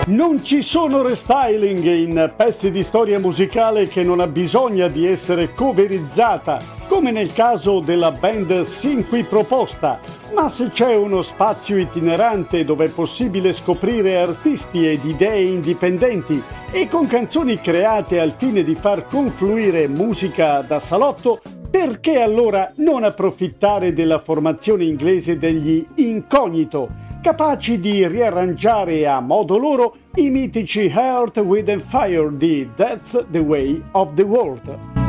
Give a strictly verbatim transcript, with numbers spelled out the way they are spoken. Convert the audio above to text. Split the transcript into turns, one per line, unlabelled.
Non ci sono restyling in pezzi di storia musicale che non ha bisogno di essere coverizzata, come nel caso della band Sin Qui Proposta, ma se c'è uno spazio itinerante dove è possibile scoprire artisti ed idee indipendenti e con canzoni create al fine di far confluire musica da salotto, perché allora non approfittare della formazione inglese degli Incognito, capaci di riarrangiare a modo loro i mitici Earth, Wind and Fire di That's the Way of the World?